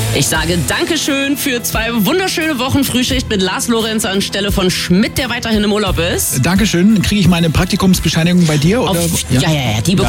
Ich sage Dankeschön für 2 wunderschöne Wochen Frühschicht mit Lars Lorenz anstelle von Schmidt, der weiterhin im Urlaub ist. Dankeschön. Kriege ich meine Praktikumsbescheinigung bei dir? Oder? Ja, die